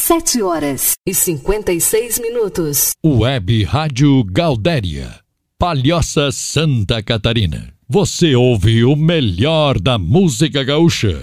7h56. Web Rádio Galdéria, Palhoça, Santa Catarina. Você ouve o melhor da música gaúcha